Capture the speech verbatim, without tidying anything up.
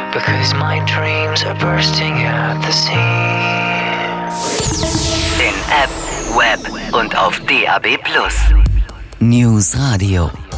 Because my dreams are bursting at the seams. In App, Web und auf D A B plus. News Radio.